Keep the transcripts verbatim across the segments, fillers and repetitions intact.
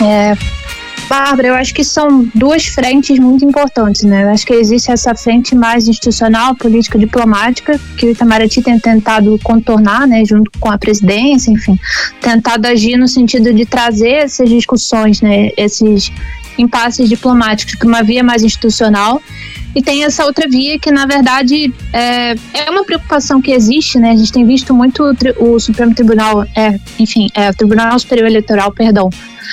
É, Bárbara, eu acho que são duas frentes muito importantes, né? Eu acho que existe essa frente mais institucional, política, diplomática, que o Itamaraty tem tentado contornar, né, junto com a presidência, enfim, tentado agir no sentido de trazer essas discussões, né, esses impasses diplomáticos para uma via mais institucional. E tem essa outra via que, na verdade, é, é uma preocupação que existe, né? A gente tem visto muito o, tri, o Supremo Tribunal, é, enfim, é, o Tribunal Superior Eleitoral, perdão,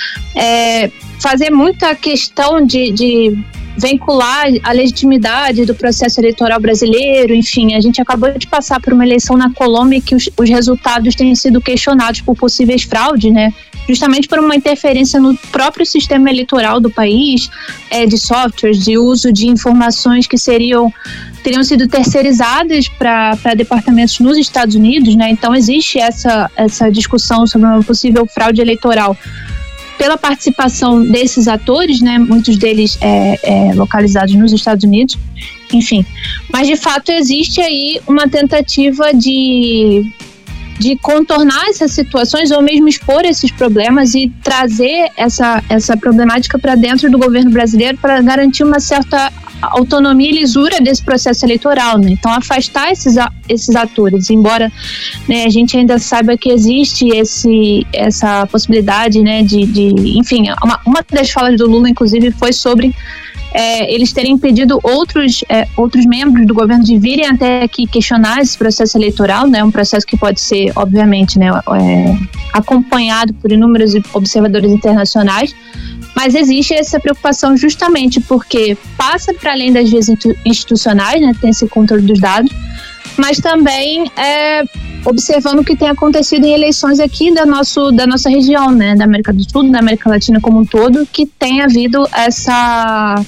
é, fazer muita questão de, de vincular a legitimidade do processo eleitoral brasileiro. Enfim, a gente acabou de passar por uma eleição na Colômbia que os, os resultados têm sido questionados por possíveis fraudes, né? Justamente por uma interferência no próprio sistema eleitoral do país, é, de softwares, de uso de informações que seriam, teriam sido terceirizadas para departamentos nos Estados Unidos, né? Então existe essa, essa discussão sobre uma possível fraude eleitoral pela participação desses atores, né, muitos deles é, é, localizados nos Estados Unidos, enfim. Mas, de fato, existe aí uma tentativa de, de contornar essas situações ou mesmo expor esses problemas e trazer essa, essa problemática para dentro do governo brasileiro para garantir uma certa autonomia e lisura desse processo eleitoral, né? Então, afastar esses, esses atores, embora, né, a gente ainda saiba que existe esse, essa possibilidade, né, de, de enfim, uma, uma das falas do Lula, inclusive, foi sobre é, eles terem impedido outros, é, outros membros do governo de virem até aqui questionar esse processo eleitoral, né, um processo que pode ser, obviamente, né, é, acompanhado por inúmeros observadores internacionais. Mas existe essa preocupação justamente porque passa para além das vias institucionais, né, tem esse controle dos dados, mas também é, observando o que tem acontecido em eleições aqui da, nosso, da nossa região, né, da América do Sul, da América Latina como um todo, que tem havido essa,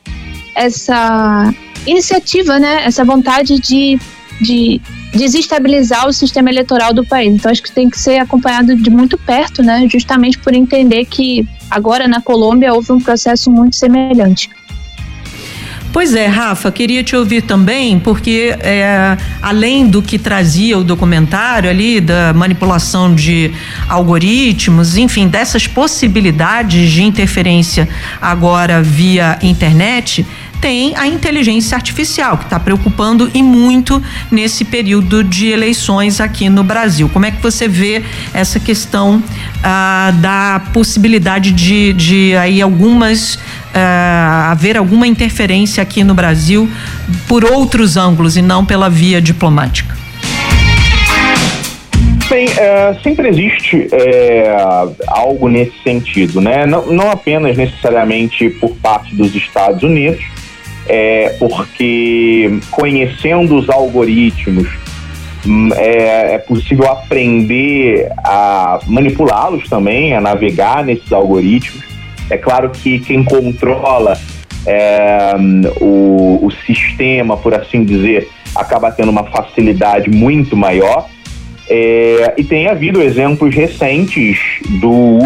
essa iniciativa, né, essa vontade de, de desestabilizar o sistema eleitoral do país. Então acho que tem que ser acompanhado de muito perto, né, justamente por entender que agora na Colômbia houve um processo muito semelhante. Pois é, Rafa, queria te ouvir também, porque é, além do que trazia o documentário ali, da manipulação de algoritmos, enfim, dessas possibilidades de interferência agora via internet, tem a inteligência artificial, que está preocupando e muito nesse período de eleições aqui no Brasil. Como é que você vê essa questão ah, da possibilidade de, de aí algumas ah, haver alguma interferência aqui no Brasil por outros ângulos e não pela via diplomática? Bem, é, sempre existe é, algo nesse sentido, né? Não, não apenas necessariamente por parte dos Estados Unidos, é, porque conhecendo os algoritmos é, é possível aprender a manipulá-los também, a navegar nesses algoritmos. É claro que quem controla é, o, o sistema, por assim dizer, acaba tendo uma facilidade muito maior. É, e tem havido exemplos recentes do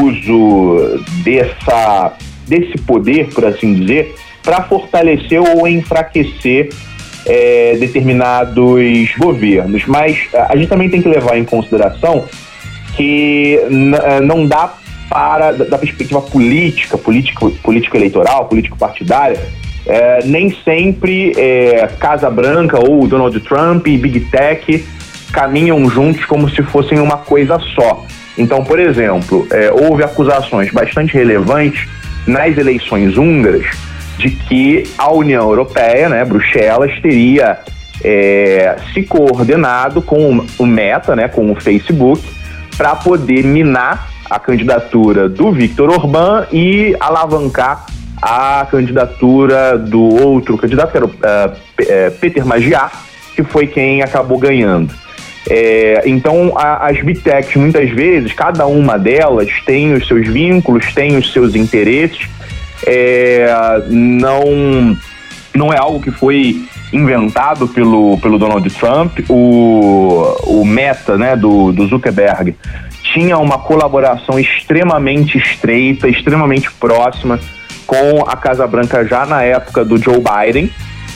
uso dessa, desse poder, por assim dizer, para fortalecer ou enfraquecer é, determinados governos. Mas a gente também tem que levar em consideração que n- não dá para, da perspectiva política, político, político-eleitoral, político-partidária, é, nem sempre é, Casa Branca ou Donald Trump e Big Tech caminham juntos como se fossem uma coisa só. Então, por exemplo, é, houve acusações bastante relevantes nas eleições húngaras de que a União Europeia, né, Bruxelas, teria é, se coordenado com o Meta, né, com o Facebook, para poder minar a candidatura do Viktor Orbán e alavancar a candidatura do outro candidato, que era o uh, Peter Magyar, que foi quem acabou ganhando. É, então, a, as Big Techs, muitas vezes, cada uma delas tem os seus vínculos, tem os seus interesses. É, não, não é algo que foi inventado pelo, pelo Donald Trump. O, o Meta, né, do, do Zuckerberg, tinha uma colaboração extremamente estreita, extremamente próxima com a Casa Branca já na época do Joe Biden.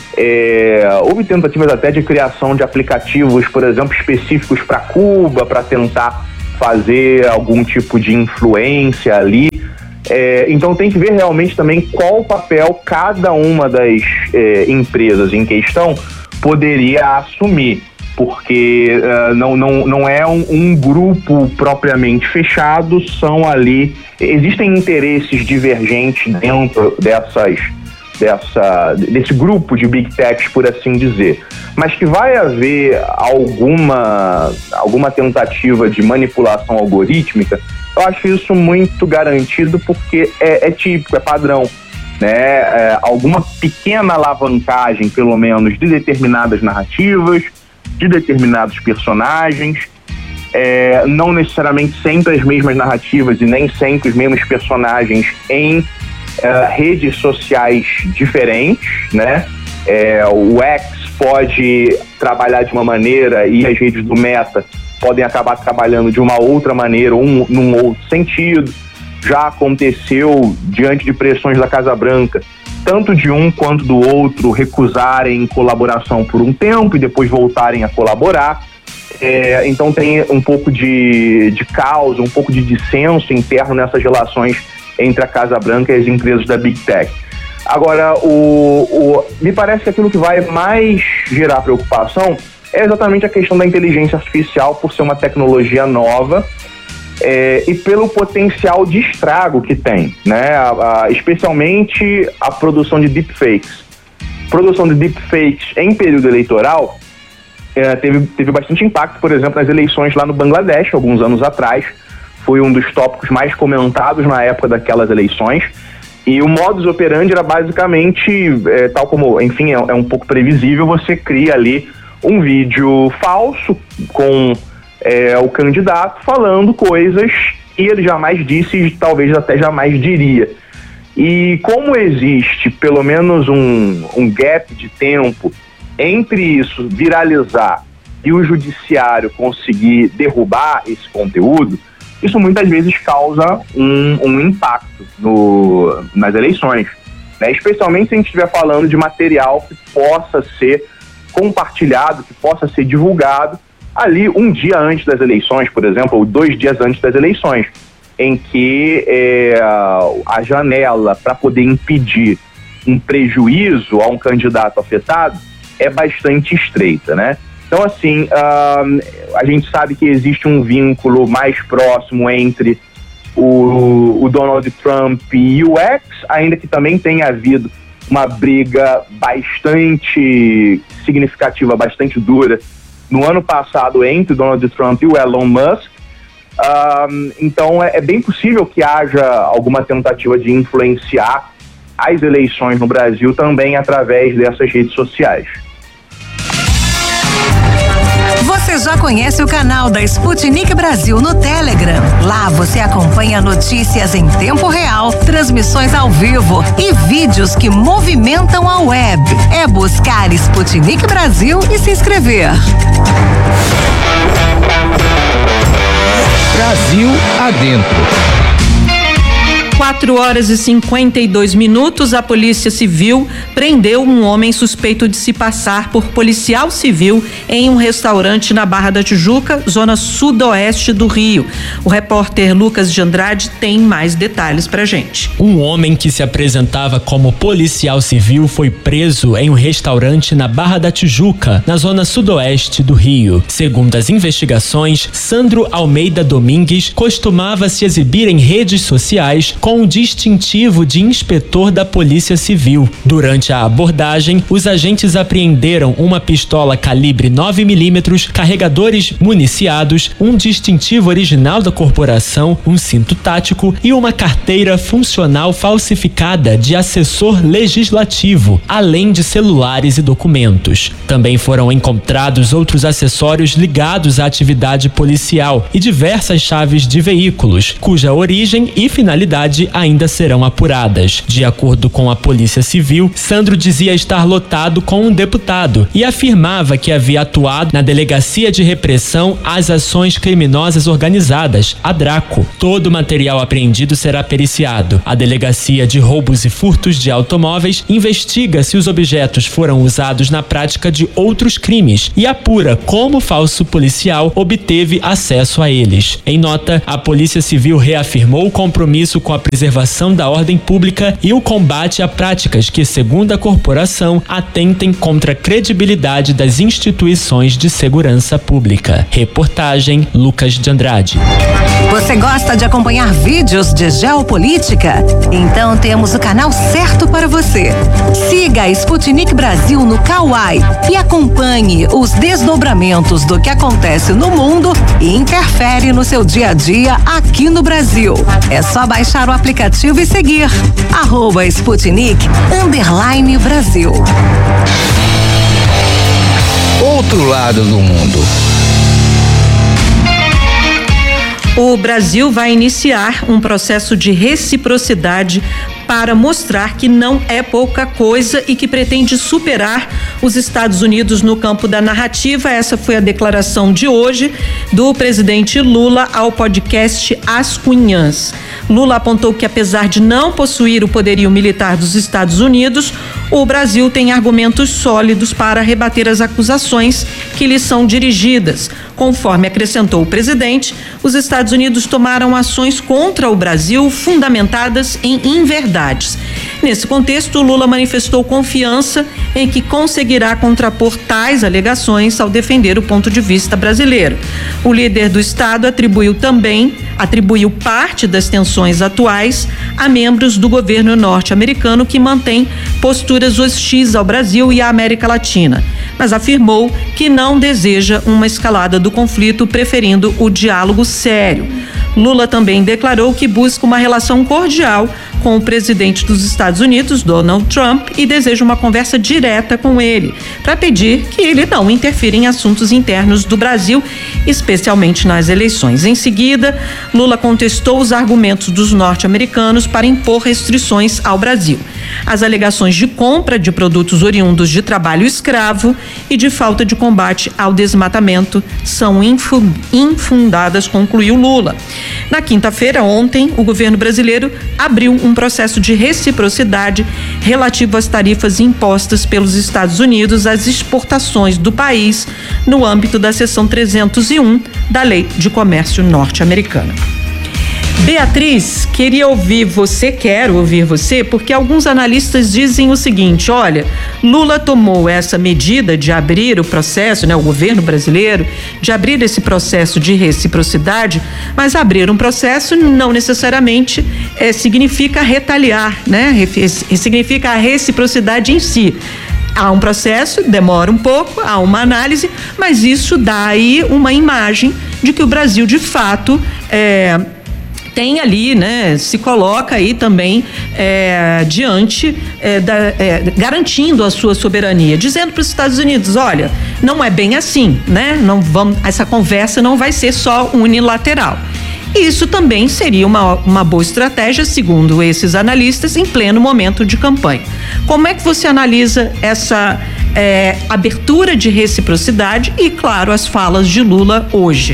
É, houve tentativas até de criação de aplicativos, por exemplo, específicos para Cuba, para tentar fazer algum tipo de influência ali. É, então tem que ver realmente também qual papel cada uma das é, empresas em questão poderia assumir, porque uh, não, não, não é um, um grupo propriamente fechado, são ali, existem interesses divergentes dentro dessas, dessa, desse grupo de Big Techs, por assim dizer, mas que vai haver alguma, alguma tentativa de manipulação algorítmica, eu acho isso muito garantido, porque é, é típico, é padrão, né? É, alguma pequena alavancagem, pelo menos, de determinadas narrativas, de determinados personagens, é, não necessariamente sempre as mesmas narrativas e nem sempre os mesmos personagens em é, redes sociais diferentes, né? É, o X pode trabalhar de uma maneira e as redes do Meta podem acabar trabalhando de uma outra maneira, um, num outro sentido. Já aconteceu, diante de pressões da Casa Branca, tanto de um quanto do outro recusarem colaboração por um tempo e depois voltarem a colaborar. É, então tem um pouco de, de caos, um pouco de dissenso interno nessas relações entre a Casa Branca e as empresas da Big Tech. Agora, o, o, me parece que aquilo que vai mais gerar preocupação é exatamente a questão da inteligência artificial, por ser uma tecnologia nova, é, e pelo potencial de estrago que tem, né? A, a, especialmente a produção de deepfakes. Produção de deepfakes em período eleitoral é, teve, teve bastante impacto, por exemplo, nas eleições lá no Bangladesh, alguns anos atrás. Foi um dos tópicos mais comentados na época daquelas eleições. E o modus operandi era basicamente, é, tal como, enfim, é, é um pouco previsível, você cria ali um vídeo falso com é, o candidato falando coisas que ele jamais disse e talvez até jamais diria. E como existe pelo menos um, um gap de tempo entre isso viralizar e o judiciário conseguir derrubar esse conteúdo, isso muitas vezes causa um, um impacto no, nas eleições, né? Especialmente se a gente estiver falando de material que possa ser compartilhado, que possa ser divulgado ali um dia antes das eleições, por exemplo, ou dois dias antes das eleições, em que é, a janela para poder impedir um prejuízo a um candidato afetado é bastante estreita, né? Então, assim, uh, a gente sabe que existe um vínculo mais próximo entre o, o Donald Trump e o X, ainda que também tenha havido uma briga bastante significativa, bastante dura no ano passado entre o Donald Trump e o Elon Musk. Uh, então, é, é bem possível que haja alguma tentativa de influenciar as eleições no Brasil também através dessas redes sociais. Você já conhece o canal da Sputnik Brasil no Telegram? Lá você acompanha notícias em tempo real, transmissões ao vivo e vídeos que movimentam a web. É buscar Sputnik Brasil e se inscrever. Brasil Adentro. quatro horas e cinquenta e dois minutos, a Polícia Civil prendeu um homem suspeito de se passar por policial civil em um restaurante na Barra da Tijuca, zona sudoeste do Rio. O repórter Lucas de Andrade tem mais detalhes pra gente. Um homem que se apresentava como policial civil foi preso em um restaurante na Barra da Tijuca, na zona sudoeste do Rio. Segundo as investigações, Sandro Almeida Domingues costumava se exibir em redes sociais com com o distintivo de inspetor da Polícia Civil. Durante a abordagem, os agentes apreenderam uma pistola calibre nove milímetros, carregadores municiados, um distintivo original da corporação, um cinto tático e uma carteira funcional falsificada de assessor legislativo, além de celulares e documentos. Também foram encontrados outros acessórios ligados à atividade policial e diversas chaves de veículos, cuja origem e finalidade ainda serão apuradas. De acordo com a Polícia Civil, Sandro dizia estar lotado com um deputado e afirmava que havia atuado na Delegacia de Repressão às Ações Criminosas Organizadas, a DRACO. Todo o material apreendido será periciado. A Delegacia de Roubos e Furtos de Automóveis investiga se os objetos foram usados na prática de outros crimes e apura como o falso policial obteve acesso a eles. Em nota, a Polícia Civil reafirmou o compromisso com a preservação preservação da ordem pública e o combate a práticas que, segundo a corporação, atentem contra a credibilidade das instituições de segurança pública. Reportagem Lucas de Andrade. Você gosta de acompanhar vídeos de geopolítica? Então temos o canal certo para você. Siga a Sputnik Brasil no Kawai e acompanhe os desdobramentos do que acontece no mundo e interfere no seu dia a dia aqui no Brasil. É só baixar o aplicativo e seguir arroba Sputnik underline Brasil. Outro lado do mundo. O Brasil vai iniciar um processo de reciprocidade para mostrar que não é pouca coisa e que pretende superar os Estados Unidos no campo da narrativa. Essa foi a declaração de hoje do presidente Lula ao podcast As Cunhãs. Lula apontou que, apesar de não possuir o poderio militar dos Estados Unidos, o Brasil tem argumentos sólidos para rebater as acusações que lhe são dirigidas. Conforme acrescentou o presidente, os Estados Unidos tomaram ações contra o Brasil fundamentadas em inverdades. Nesse contexto, Lula manifestou confiança em que conseguirá contrapor tais alegações ao defender o ponto de vista brasileiro. O líder do Estado atribuiu também, atribuiu parte das tensões atuais a membros do governo norte-americano que mantém posturas hostis ao Brasil e à América Latina, mas afirmou que não deseja uma escalada do conflito, preferindo o diálogo sério. Lula também declarou que busca uma relação cordial com o presidente dos Estados Unidos, Donald Trump, e deseja uma conversa direta com ele, para pedir que ele não interfira em assuntos internos do Brasil, especialmente nas eleições. Em seguida, Lula contestou os argumentos dos norte-americanos para impor restrições ao Brasil. As alegações de compra de produtos oriundos de trabalho escravo e de falta de combate ao desmatamento são infundadas, concluiu Lula. Na quinta-feira, ontem, o governo brasileiro abriu um processo de reciprocidade relativo às tarifas impostas pelos Estados Unidos às exportações do país no âmbito da seção trezentos e um da Lei de Comércio Norte-Americana. Beatriz, queria ouvir você, quero ouvir você, porque alguns analistas dizem o seguinte: olha, Lula tomou essa medida de abrir o processo, né, o governo brasileiro, de abrir esse processo de reciprocidade, mas abrir um processo não necessariamente é, significa retaliar, né, significa a reciprocidade em si. Há um processo, demora um pouco, há uma análise, mas isso dá aí uma imagem de que o Brasil, de fato, é, tem ali, né, se coloca aí também é, diante, é, da, é, garantindo a sua soberania, dizendo para os Estados Unidos: olha, não é bem assim, né? Não vamos, essa conversa não vai ser só unilateral. Isso também seria uma, uma boa estratégia, segundo esses analistas, em pleno momento de campanha. Como é que você analisa essa é, abertura de reciprocidade e, claro, as falas de Lula hoje?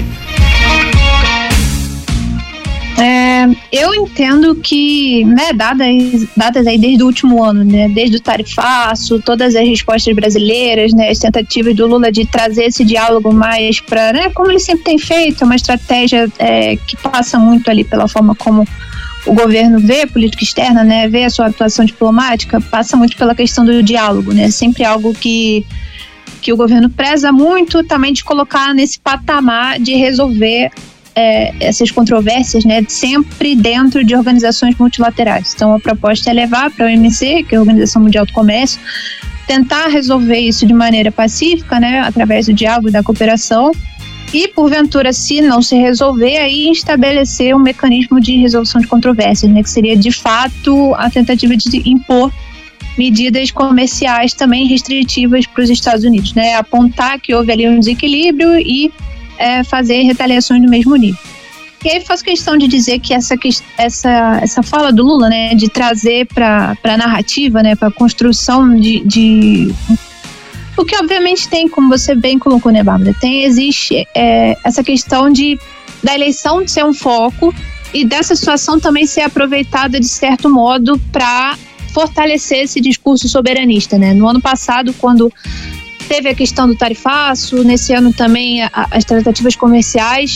É, eu entendo que, né, dadas, dadas aí desde o último ano, né, desde o tarifaço, todas as respostas brasileiras, né, as tentativas do Lula de trazer esse diálogo mais para, né, como ele sempre tem feito, uma estratégia é, que passa muito ali pela forma como o governo vê a política externa, né, vê a sua atuação diplomática, passa muito pela questão do diálogo, né, sempre algo que, que o governo preza muito também de colocar nesse patamar de resolver É, essas controvérsias, né, sempre dentro de organizações multilaterais. Então, a proposta é levar para a O M C, que é a Organização Mundial do Comércio, tentar resolver isso de maneira pacífica, né, através do diálogo e da cooperação, e, porventura, se não se resolver, aí estabelecer um mecanismo de resolução de controvérsias, né, que seria, de fato, a tentativa de impor medidas comerciais também restritivas para os Estados Unidos, né, apontar que houve ali um desequilíbrio e É fazer retaliações no mesmo nível. E aí faço questão de dizer que essa, essa, essa fala do Lula, né, de trazer para a narrativa, né, para a construção de, de... O que obviamente tem, como você bem colocou, né, Bárbara, tem, existe é, essa questão de, da eleição de ser um foco e dessa situação também ser aproveitada de certo modo para fortalecer esse discurso soberanista, né? No ano passado, quando teve a questão do tarifaço, nesse ano também a, as tratativas comerciais,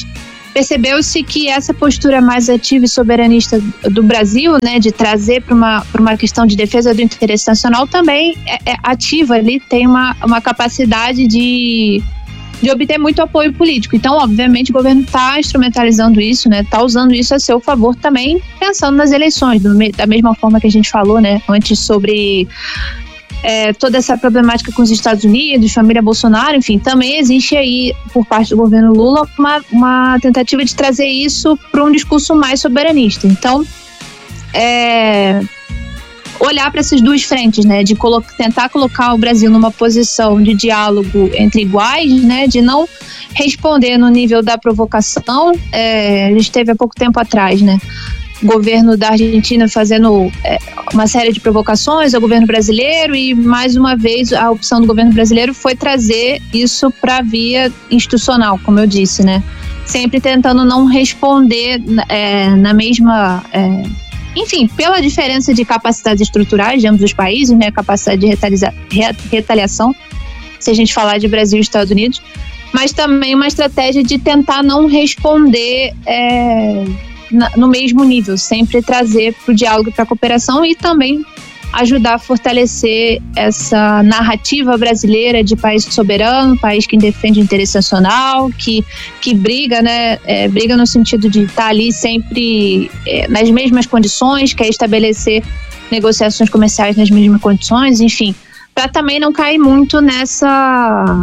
percebeu-se que essa postura mais ativa e soberanista do Brasil, né, de trazer para uma, para uma questão de defesa do interesse nacional, também é, é ativa ali, tem uma, uma capacidade de, de obter muito apoio político. Então, obviamente, o governo está instrumentalizando isso, né, está usando isso a seu favor também, pensando nas eleições, do, da mesma forma que a gente falou, né, antes sobre... É, toda essa problemática com os Estados Unidos, família Bolsonaro, enfim, também existe aí, por parte do governo Lula, uma, uma tentativa de trazer isso para um discurso mais soberanista. Então, é, olhar para essas duas frentes, né, de colo- tentar colocar o Brasil numa posição de diálogo entre iguais, né, de não responder no nível da provocação. É, a gente teve há pouco tempo atrás, né, o governo da Argentina fazendo é, uma série de provocações ao governo brasileiro, e mais uma vez a opção do governo brasileiro foi trazer isso para a via institucional, como eu disse, né? Sempre tentando não responder é, na mesma... É, enfim, pela diferença de capacidades estruturais de ambos os países, né? Capacidade de retaliza, retaliação, se a gente falar de Brasil e Estados Unidos, mas também uma estratégia de tentar não responder... É, no mesmo nível, sempre trazer para o diálogo, para a cooperação, e também ajudar a fortalecer essa narrativa brasileira de país soberano, país que defende o interesse nacional, que, que briga, né, é, briga no sentido de estar ali sempre é, nas mesmas condições, quer estabelecer negociações comerciais nas mesmas condições, enfim, para também não cair muito nessa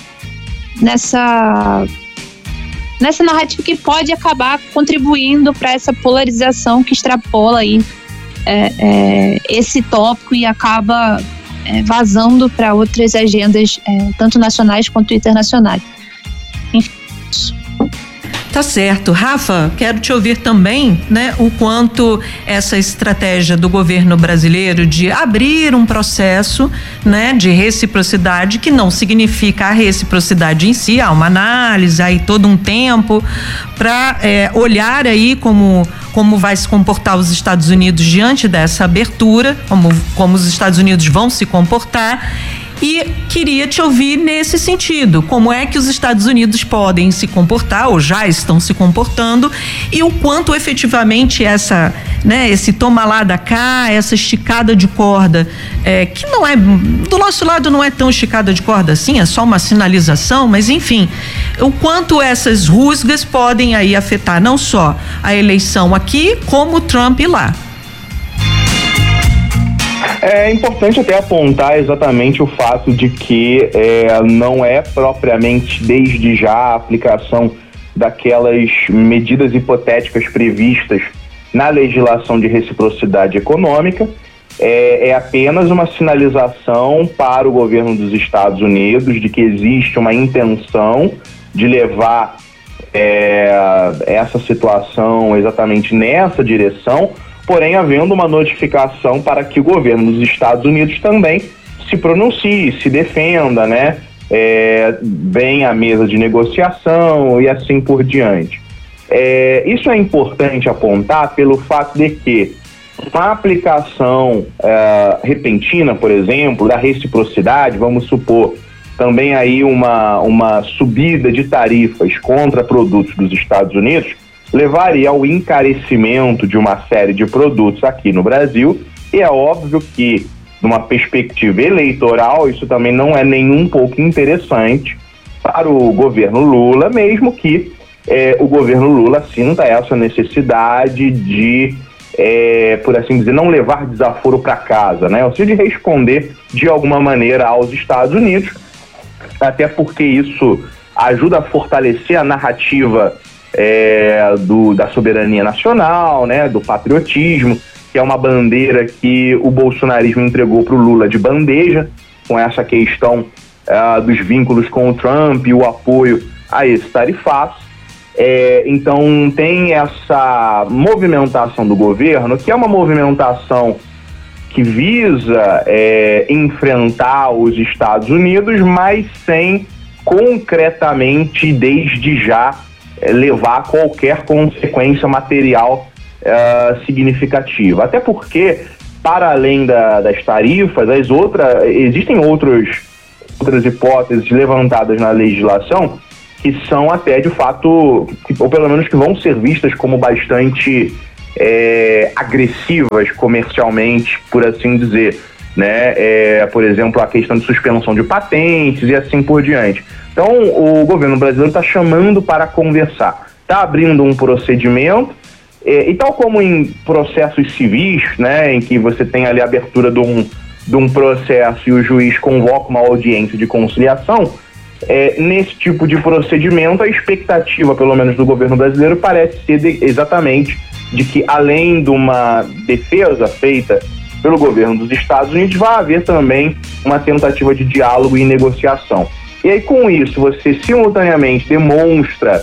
nessa nessa narrativa que pode acabar contribuindo para essa polarização que extrapola aí, é, é, esse tópico e acaba é, vazando para outras agendas, é, tanto nacionais quanto internacionais. Enfim, isso. Tá certo. Rafa, quero te ouvir também, né, o quanto essa estratégia do governo brasileiro de abrir um processo, né, de reciprocidade, que não significa a reciprocidade em si, há uma análise, aí todo um tempo para é, olhar aí como como vai se comportar os Estados Unidos diante dessa abertura, como como os Estados Unidos vão se comportar. E queria te ouvir nesse sentido, como é que os Estados Unidos podem se comportar, ou já estão se comportando, e o quanto efetivamente essa, né, esse toma lá da cá, essa esticada de corda, é, que não é, do nosso lado não é tão esticada de corda assim, é só uma sinalização, mas enfim, o quanto essas rusgas podem aí afetar não só a eleição aqui, como o Trump lá. É importante até apontar exatamente o fato de que é, não é propriamente desde já a aplicação daquelas medidas hipotéticas previstas na legislação de reciprocidade econômica, é, é apenas uma sinalização para o governo dos Estados Unidos de que existe uma intenção de levar é, essa situação exatamente nessa direção, porém havendo uma notificação para que o governo dos Estados Unidos também se pronuncie, se defenda, né? É, venha à mesa de negociação e assim por diante. É, isso é importante apontar pelo fato de que uma aplicação é, repentina, por exemplo, da reciprocidade, vamos supor, também aí uma, uma subida de tarifas contra produtos dos Estados Unidos, levaria ao encarecimento de uma série de produtos aqui no Brasil, e é óbvio que, numa perspectiva eleitoral, isso também não é nem um pouco interessante para o governo Lula, mesmo que eh, o governo Lula sinta essa necessidade de, eh, por assim dizer, não levar desaforo para casa, né? Ou seja, de responder de alguma maneira aos Estados Unidos, até porque isso ajuda a fortalecer a narrativa É, do, da soberania nacional, né, do patriotismo, que é uma bandeira que o bolsonarismo entregou para o Lula de bandeja, com essa questão uh, dos vínculos com o Trump e o apoio a esse tarifaço. É, então tem essa movimentação do governo, que é uma movimentação que visa é, enfrentar os Estados Unidos, mas sem concretamente, desde já, levar qualquer consequência material uh, significativa. Até porque, para além da, das tarifas, as outras, existem outros, outras hipóteses levantadas na legislação que são até de fato, ou pelo menos que vão ser vistas como bastante é, agressivas comercialmente, por assim dizer, né? É, por exemplo, a questão de suspensão de patentes e assim por diante. Então, o governo brasileiro está chamando para conversar, está abrindo um procedimento, é, e tal como em processos civis, né, em que você tem ali a abertura de um, de um processo e o juiz convoca uma audiência de conciliação, é, nesse tipo de procedimento, a expectativa, pelo menos do governo brasileiro, parece ser de, exatamente de que, além de uma defesa feita pelo governo dos Estados Unidos, vai haver também uma tentativa de diálogo e negociação. E aí, com isso, você simultaneamente demonstra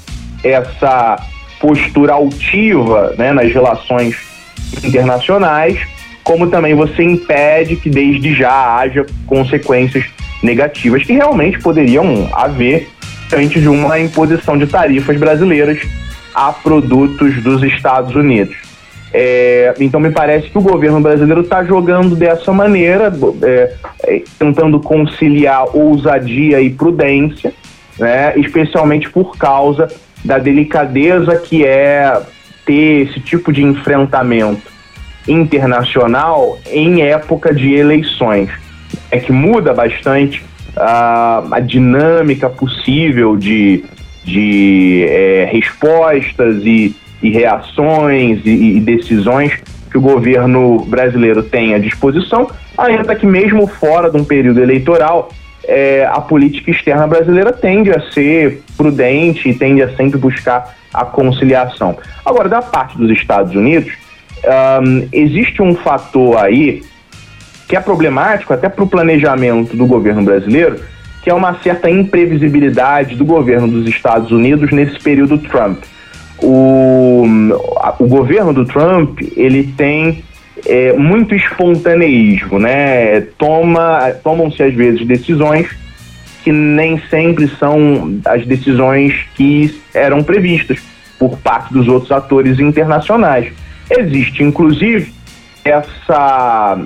essa postura altiva, né, nas relações internacionais, como também você impede que desde já haja consequências negativas que realmente poderiam haver antes de uma imposição de tarifas brasileiras a produtos dos Estados Unidos. É, então me parece que o governo brasileiro está jogando dessa maneira, é, é, tentando conciliar ousadia e prudência, né, especialmente por causa da delicadeza que é ter esse tipo de enfrentamento internacional em época de eleições. É que muda bastante uh, a dinâmica possível de, de é, respostas e, e reações e, e decisões que o governo brasileiro tem à disposição, ainda que mesmo fora de um período eleitoral, é, a política externa brasileira tende a ser prudente e tende a sempre buscar a conciliação. Agora, da parte dos Estados Unidos, um, existe um fator aí que é problemático até para o planejamento do governo brasileiro, que é uma certa imprevisibilidade do governo dos Estados Unidos nesse período Trump. O, o governo do Trump, ele tem é, muito espontaneísmo, né? Toma, tomam-se às vezes decisões que nem sempre são as decisões que eram previstas por parte dos outros atores internacionais. Existe, inclusive, essa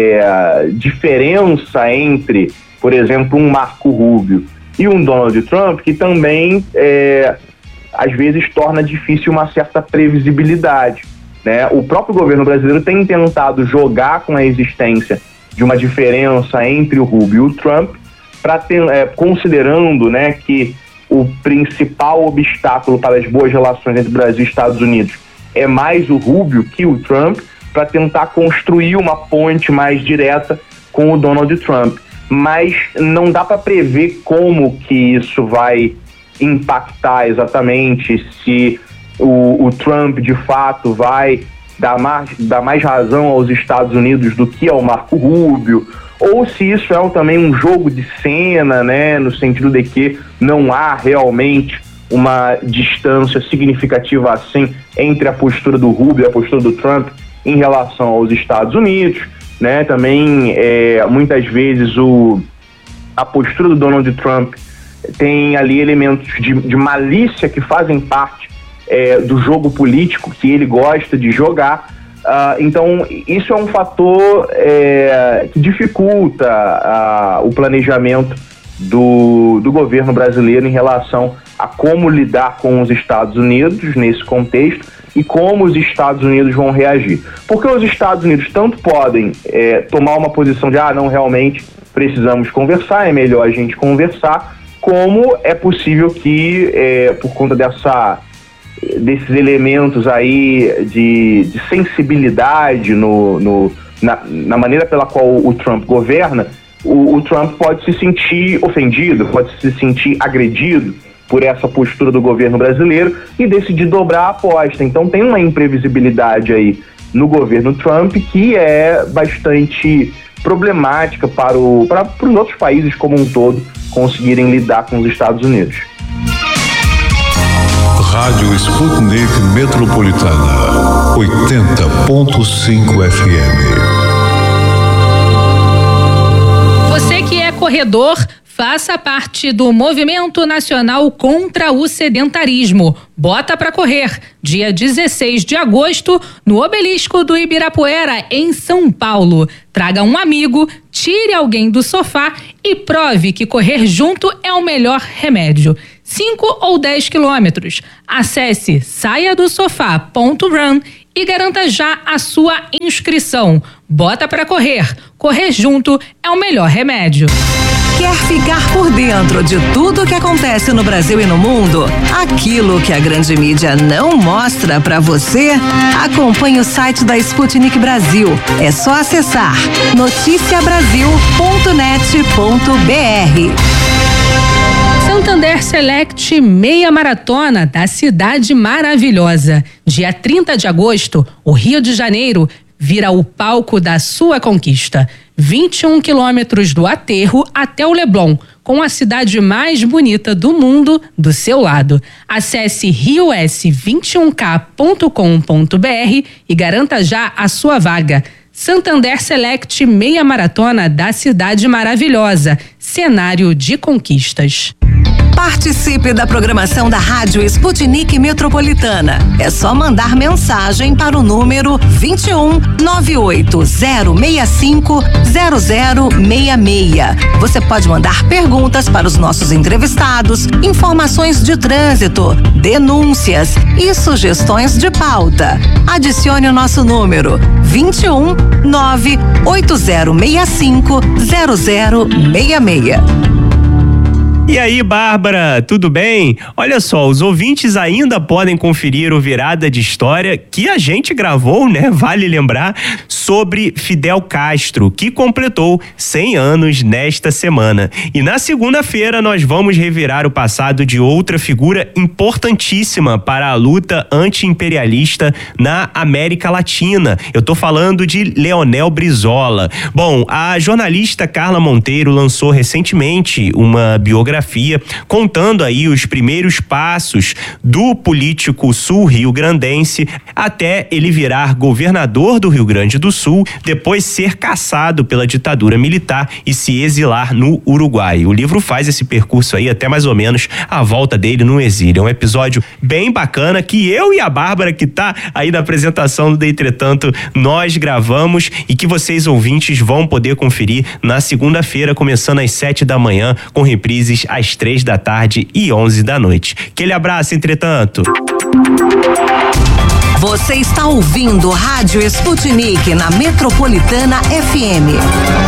é, diferença entre, por exemplo, um Marco Rubio e um Donald Trump, que também, é, às vezes, torna difícil uma certa previsibilidade, né? O próprio governo brasileiro tem tentado jogar com a existência de uma diferença entre o Rubio e o Trump, pra ter, é, considerando, né, que o principal obstáculo para as boas relações entre Brasil e Estados Unidos é mais o Rubio que o Trump, para tentar construir uma ponte mais direta com o Donald Trump. Mas não dá para prever como que isso vai impactar exatamente, se o, o Trump de fato vai dar mais, dar mais razão aos Estados Unidos do que ao Marco Rubio, ou se isso é também um jogo de cena, né, no sentido de que não há realmente uma distância significativa assim entre a postura do Rubio e a postura do Trump em relação aos Estados Unidos, né? Também é, muitas vezes o, a postura do Donald Trump tem ali elementos de, de malícia que fazem parte é, do jogo político que ele gosta de jogar. Uh, então isso é um fator é, que dificulta uh, o planejamento do, do governo brasileiro em relação a como lidar com os Estados Unidos nesse contexto e como os Estados Unidos vão reagir. Porque os Estados Unidos tanto podem é, tomar uma posição de, ah, não, realmente precisamos conversar, é melhor a gente conversar, como é possível que, é, por conta dessa, desses elementos aí de, de sensibilidade no, no, na, na maneira pela qual o Trump governa, o, o Trump pode se sentir ofendido, pode se sentir agredido por essa postura do governo brasileiro e decidir dobrar a aposta. Então tem uma imprevisibilidade aí no governo Trump que é bastante problemática para, o, para, para os outros países como um todo conseguirem lidar com os Estados Unidos. Rádio Sputnik Metropolitana, oitenta ponto cinco F M. Você que é corredor, faça parte do Movimento Nacional contra o Sedentarismo. Bota pra correr, dia dezesseis de agosto, no Obelisco do Ibirapuera, em São Paulo. Traga um amigo, tire alguém do sofá e prove que correr junto é o melhor remédio. cinco ou dez quilômetros. Acesse saia do sofá ponto run e garanta já a sua inscrição. Bota pra correr. Correr junto é o melhor remédio. Quer ficar por dentro de tudo que acontece no Brasil e no mundo? Aquilo que a grande mídia não mostra pra você? Acompanhe o site da Sputnik Brasil. É só acessar noticia brasil ponto net ponto b r. Santander Select Meia Maratona da Cidade Maravilhosa. Dia trinta de agosto, o Rio de Janeiro vira o palco da sua conquista. vinte e um quilômetros do aterro até o Leblon, com a cidade mais bonita do mundo do seu lado. Acesse rio s vinte e um k ponto com ponto b r e garanta já a sua vaga. Santander Select Meia Maratona da Cidade Maravilhosa. Cenário de conquistas. Participe da programação da Rádio Sputnik Metropolitana. É só mandar mensagem para o número vinte e um, nove oito zero seis cinco, zero zero seis seis. Você pode mandar perguntas para os nossos entrevistados, informações de trânsito, denúncias e sugestões de pauta. Adicione o nosso número vinte e um, nove oito zero seis cinco, zero zero seis seis. E aí, Bárbara, tudo bem? Olha só, os ouvintes ainda podem conferir o Virada de História que a gente gravou, né? Vale lembrar, sobre Fidel Castro, que completou cem anos nesta semana. E na segunda-feira nós vamos revirar o passado de outra figura importantíssima para a luta anti-imperialista na América Latina. Eu tô falando de Leonel Brizola. Bom, a jornalista Carla Monteiro lançou recentemente uma biografia contando aí os primeiros passos do político sul-rio-grandense até ele virar governador do Rio Grande do Sul, depois ser caçado pela ditadura militar e se exilar no Uruguai. O livro faz esse percurso aí até mais ou menos a volta dele no exílio. É um episódio bem bacana que eu e a Bárbara, que tá aí na apresentação do Entretanto, nós gravamos e que vocês ouvintes vão poder conferir na segunda-feira, começando às sete da manhã, com reprises às três da tarde e onze da noite. Aquele abraço, Entretanto. Você está ouvindo Rádio Sputnik na Metropolitana F M.